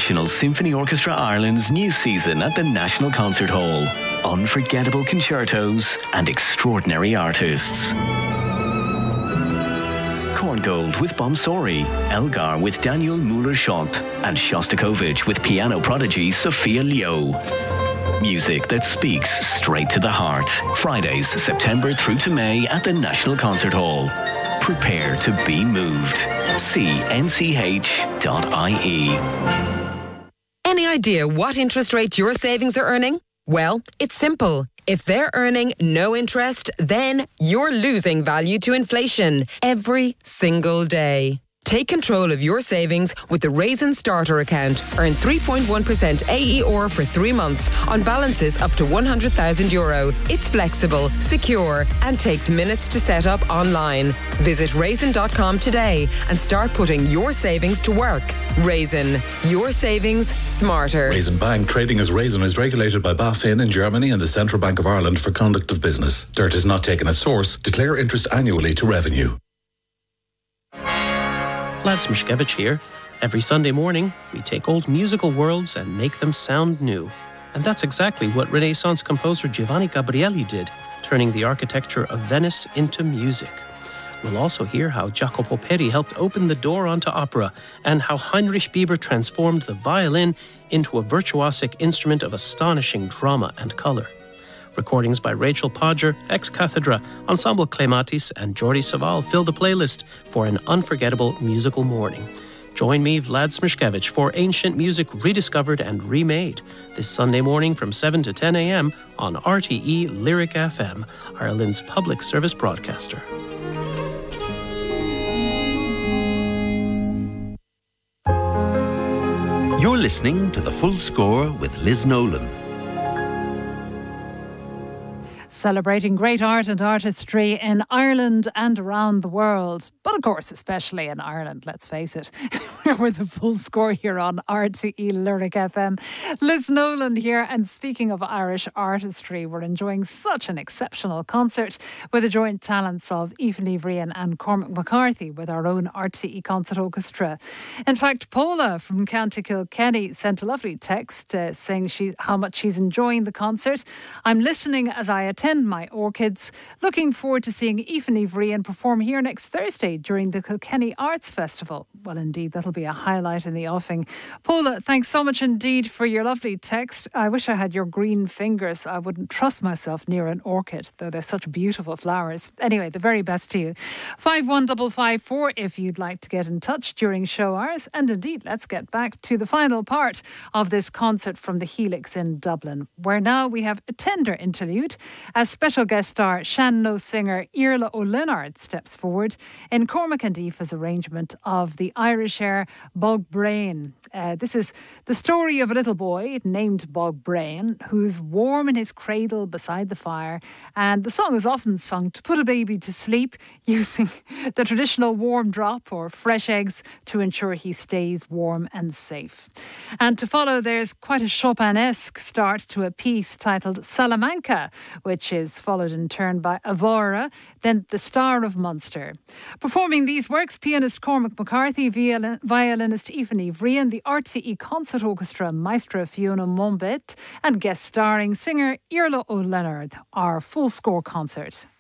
National Symphony Orchestra Ireland's new season at the National Concert Hall. Unforgettable concertos and extraordinary artists. Korngold with Bomsori, Elgar with Daniel Müller-Schott, and Shostakovich with piano prodigy Sophia Leo. Music that speaks straight to the heart. Fridays, September through to May at the National Concert Hall. Prepare to be moved. See nch.ie. Any idea what interest rate your savings are earning? Well, it's simple. If they're earning no interest, then you're losing value to inflation every single day. Take control of your savings with the Raisin Starter account. Earn 3.1% AER for 3 months on balances up to €100,000. It's flexible, secure, and takes minutes to set up online. Visit raisin.com today and start putting your savings to work. Raisin, your savings smarter. Raisin Bank, trading as Raisin, is regulated by BaFin in Germany and the Central Bank of Ireland for conduct of business. Dirt is not taken at source. Declare interest annually to revenue. Vlad Smishkevich here. Every Sunday morning, we take old musical worlds and make them sound new. And that's exactly what Renaissance composer Giovanni Gabrieli did, turning the architecture of Venice into music. We'll also hear how Jacopo Peri helped open the door onto opera, and how Heinrich Bieber transformed the violin into a virtuosic instrument of astonishing drama and colour. Recordings by Rachel Podger, Ex Cathedra, Ensemble Clematis and Jordi Savall fill the playlist for an unforgettable musical morning. Join me, Vlad Smishkevich, for ancient music rediscovered and remade this Sunday morning from 7 to 10 a.m. on RTE Lyric FM, Ireland's public service broadcaster. You're listening to The Full Score with Liz Nolan. Celebrating great art and artistry in Ireland and around the world. But of course, especially in Ireland, let's face it. We're The Full Score here on RTE Lyric FM. Liz Nolan here. And speaking of Irish artistry, we're enjoying such an exceptional concert with the joint talents of Aoife Ní Bhríon and Cormac McCarthy with our own RTE Concert Orchestra. In fact, Paula from County Kilkenny sent a lovely text saying how much she's enjoying the concert. I'm listening as I attend my orchids. Looking forward to seeing Aoife Ní Bhríon perform here next Thursday during the Kilkenny Arts Festival. Well, indeed, that'll be a highlight in the offing. Paula, thanks so much indeed for your lovely text. I wish I had your green fingers. I wouldn't trust myself near an orchid, though they're such beautiful flowers. Anyway, the very best to you. 51554 if you'd like to get in touch during show hours. And indeed, let's get back to the final part of this concert from the Helix in Dublin, where now we have a tender interlude as special guest star Shanno singer Iarla Ó Lionard steps forward in Cormac and Aoife's arrangement of the Irish air Bog Brain. This is the story of a little boy named Bog Brain who's warm in his cradle beside the fire, and the song is often sung to put a baby to sleep using the traditional warm drop or fresh eggs to ensure he stays warm and safe. And to follow, there's quite a Chopin-esque start to a piece titled Salamanca, which is followed in turn by Avora, then The Star of Munster. Performing these works, pianist Cormac McCarthy, violinist Aoife Ní Bhríon, the RTE Concert Orchestra Maestra Fiona Mumbet, and guest starring singer Iarla Ó Lionard, our full score concert.